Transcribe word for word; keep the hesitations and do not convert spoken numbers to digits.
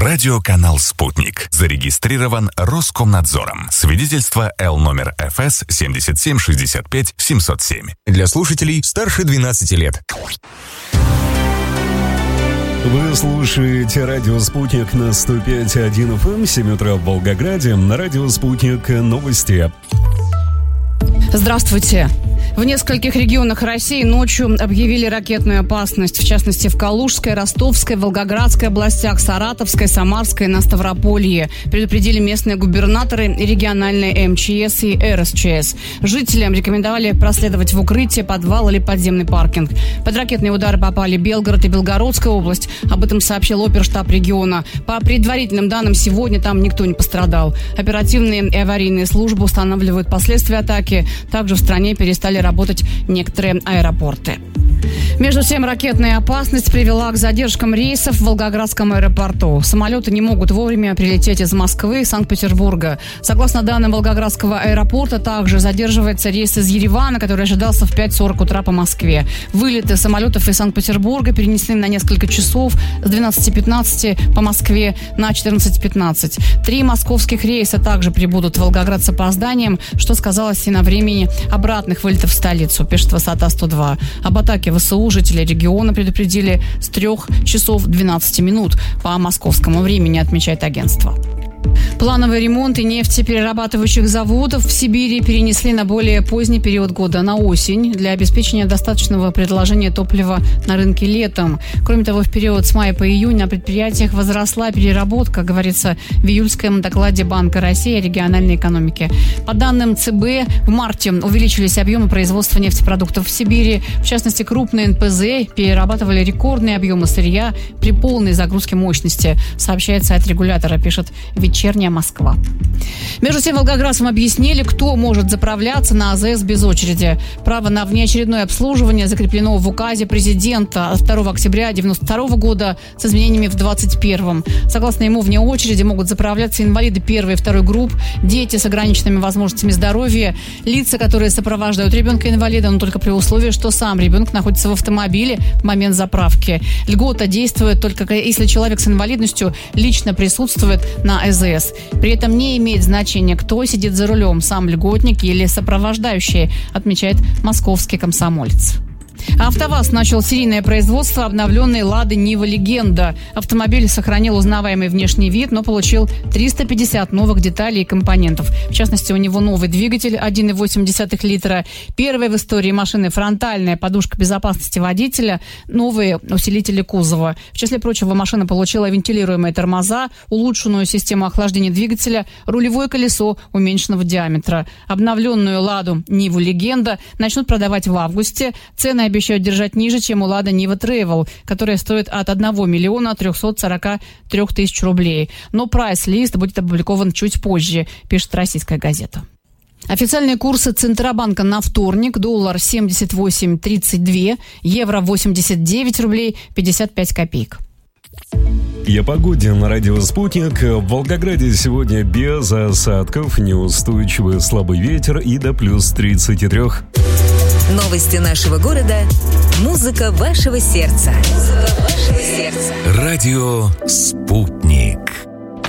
Радиоканал «Спутник». Зарегистрирован Роскомнадзором. Свидетельство Л номер эф эс семьдесят семь шестьдесят пять семьсот семь. Для слушателей старше двенадцати лет. Вы слушаете радио «Спутник» на сто пять и один эф эм, семь утра в Волгограде. На радио «Спутник» новости. Здравствуйте. В нескольких регионах России ночью объявили ракетную опасность. В частности, в Калужской, Ростовской, Волгоградской областях, Саратовской, Самарской, на Ставрополье. Предупредили местные губернаторы, региональные эм че эс и эр эс че эс. Жителям рекомендовали проследовать в укрытие, подвал или подземный паркинг. Под ракетные удары попали Белгород и Белгородская область. Об этом сообщил оперштаб региона. По предварительным данным, сегодня там никто не пострадал. Оперативные и аварийные службы устанавливают последствия атаки. Также в стране перестали работать некоторые аэропорты. Между тем, ракетная опасность привела к задержкам рейсов в Волгоградском аэропорту. Самолеты не могут вовремя прилететь из Москвы и Санкт-Петербурга. Согласно данным Волгоградского аэропорта, также задерживается рейс из Еревана, который ожидался в пять сорок утра по Москве. Вылеты самолетов из Санкт-Петербурга перенесли на несколько часов с двенадцати пятнадцати по Москве на четырнадцать пятнадцать. Три московских рейса также прибудут в Волгоград с опозданием, что сказалось и на времени обратных вылетов в столицу, пишет Высота сто два. Об атаке вэ эс у жители региона предупредили с трех часов двенадцати минут по московскому времени, отмечает агентство. Плановый ремонт и нефтеперерабатывающих заводов в Сибири перенесли на более поздний период года, на осень, для обеспечения достаточного предложения топлива на рынке летом. Кроме того, в период с мая по июнь на предприятиях возросла переработка, говорится в июльском докладе Банка России о региональной экономике. По данным цэ бэ, в марте увеличились объемы производства нефтепродуктов в Сибири. В частности, крупные эн пэ зэ перерабатывали рекордные объемы сырья при полной загрузке мощности, сообщается от регулятора, пишет «Вечерняя Москва». Между тем, волгоградцам объяснили, кто может заправляться на а зэ эс без очереди. Право на внеочередное обслуживание закреплено в указе президента от второго октября девяносто второго года с изменениями в двадцать первом. Согласно ему, вне очереди могут заправляться инвалиды первой и второй групп, дети с ограниченными возможностями здоровья, лица, которые сопровождают ребенка-инвалида, но только при условии, что сам ребенок находится в автомобиле в момент заправки. Льгота действует только если человек с инвалидностью лично присутствует на а зэ эс. При этом не имеет значения, кто сидит за рулем, сам льготник или сопровождающий, отмечает московский комсомолец. АвтоВАЗ начал серийное производство обновленной «Лады Нива Легенда». Автомобиль сохранил узнаваемый внешний вид, но получил триста пятьдесят новых деталей и компонентов. В частности, у него новый двигатель один и восемь десятых литра, первая в истории машины фронтальная подушка безопасности водителя, новые усилители кузова. В числе прочего, машина получила вентилируемые тормоза, улучшенную систему охлаждения двигателя, рулевое колесо уменьшенного диаметра. Обновленную «Ладу Ниву Легенда» начнут продавать в августе. Цены обещают держать ниже, чем у «Лада Нива Тревел», которая стоит от одного миллиона трехсот сорока трёх тысяч рублей. Но прайс-лист будет опубликован чуть позже, пишет «Российская газета». Официальные курсы Центробанка на вторник: доллар семьдесят восемь тридцать два, евро восемьдесят девять рублей пятьдесят пять копеек. И о погоде на радио «Спутник». В Волгограде сегодня без осадков, неустойчивый слабый ветер и до плюс тридцати трёх. Новости нашего города. Музыка вашего сердца. Музыка вашего сердца. Радио «Спутник».